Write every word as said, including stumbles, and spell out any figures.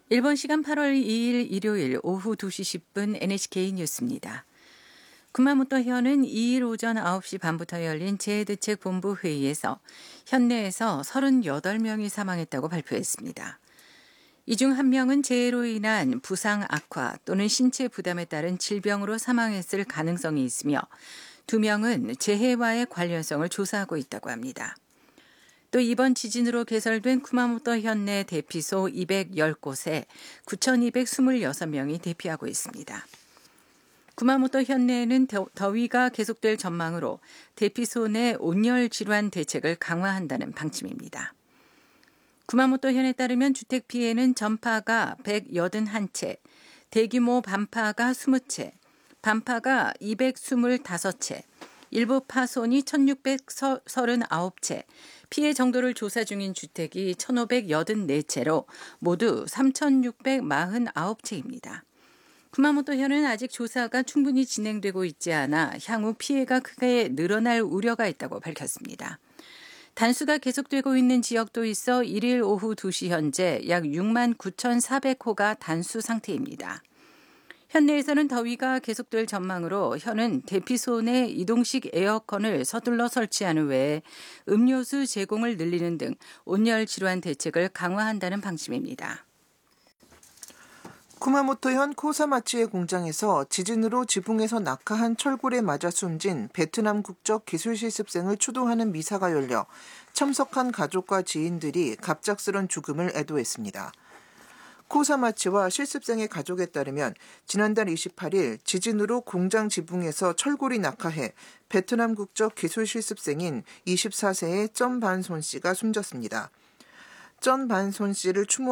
일본 시간 팔월 이일 일요일 오후 두 시 십 분 엔에이치케이 뉴스입니다. 구마모토현은 이일 오전 아홉 시 반부터 열린 재해대책본부 회의에서 현내에서 서른여덟 명이 사망했다고 발표했습니다. 이 중 한 명은 재해로 인한 부상 악화 또는 신체 부담에 따른 질병으로 사망했을 가능성이 있으며 두 명은 재해와의 관련성을 조사하고 있다고 합니다. 또 이번 지진으로 개설된 쿠마모토 현내 대피소 이백십 곳에 구천이백이십육 명이 대피하고 있습니다. 구마모토 현내에는 더위가 계속될 전망으로 대피소 내 온열 질환 대책을 강화한다는 방침입니다. 구마모토 현에 따르면 주택 피해는 전파가 백팔십일 채, 대규모 반파가 이십 채, 반파가 이백이십오 채, 일부 파손이 천육백삼십구 채, 피해 정도를 조사 중인 주택이 천오백팔십사 채로 모두 삼천육백사십구 채입니다. 구마모토현은 아직 조사가 충분히 진행되고 있지 않아 향후 피해가 크게 늘어날 우려가 있다고 밝혔습니다. 단수가 계속되고 있는 지역도 있어 일일 오후 두 시 현재 약 육만 구천사백 호가 단수 상태입니다. 현내에서는 더위가 계속될 전망으로 현은 대피소 내 이동식 에어컨을 서둘러 설치하는 외에 음료수 제공을 늘리는 등 온열 질환 대책을 강화한다는 방침입니다. 쿠마모토현 코사마치의 공장에서 지진으로 지붕에서 낙하한 철골에 맞아 숨진 베트남 국적 기술실습생을 추도하는 미사가 열려 참석한 가족과 지인들이 갑작스런 죽음을 애도했습니다. 코사마치와 실습생의 가족에 따르면 지난달 이십팔일 지진으로 공장 지붕에서 철골이 낙하해 베트남 국적 기술실습생인 이십사 세의 쩐 반손 씨가 숨졌습니다. 쩐 반손 씨를 추모